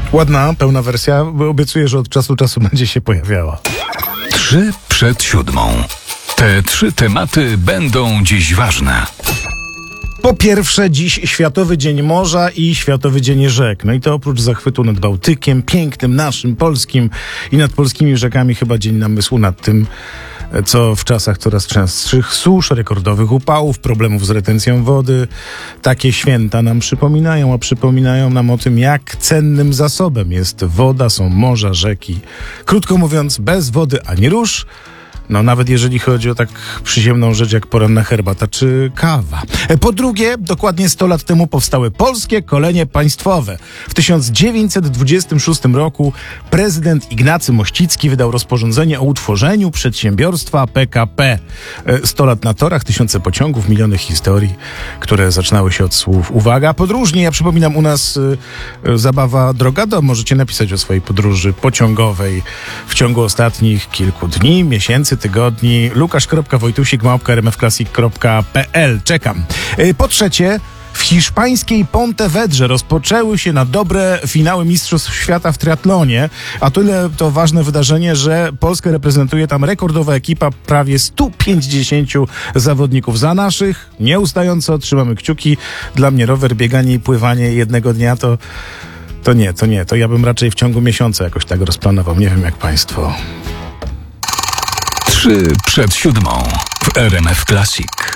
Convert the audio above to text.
Ładna, pełna wersja. Obiecuję, że od czasu do czasu będzie się pojawiała. 3 przed 7. Te 3 tematy będą dziś ważne. Po pierwsze, dziś Światowy Dzień Morza i Światowy Dzień Rzek. No i to oprócz zachwytu nad Bałtykiem, pięknym, naszym, polskim i nad polskimi rzekami chyba dzień namysłu nad tym, co w czasach coraz częstszych susz, rekordowych upałów, problemów z retencją wody, takie święta nam przypominają, a przypominają nam o tym, jak cennym zasobem jest woda, są morza, rzeki. Krótko mówiąc, bez wody ani rusz. No nawet jeżeli chodzi o tak przyziemną rzecz jak poranna herbata czy kawa. Po drugie, dokładnie 100 lat temu powstały Polskie Kolenie Państwowe. W 1926 roku prezydent Ignacy Mościcki wydał rozporządzenie o utworzeniu przedsiębiorstwa PKP. 100 lat na torach, tysiące pociągów, miliony historii, które zaczynały się od słów uwaga, podróżni. Ja przypominam, u nas zabawa Droga do. Możecie napisać o swojej podróży pociągowej w ciągu ostatnich kilku dni, miesięcy, tygodni. Lukasz.wojtusik@rmfclassic.pl. Czekam. Po trzecie, w hiszpańskiej Pontevedrze rozpoczęły się na dobre finały Mistrzostw Świata w triatlonie, a tyle to ważne wydarzenie, że Polskę reprezentuje tam rekordowa ekipa prawie 150 zawodników. Za naszych nieustająco trzymamy kciuki. Dla mnie rower, bieganie i pływanie jednego dnia to ja bym raczej w ciągu miesiąca jakoś tak rozplanował. Nie wiem jak państwo. 3 przed 7 w RMF Classic.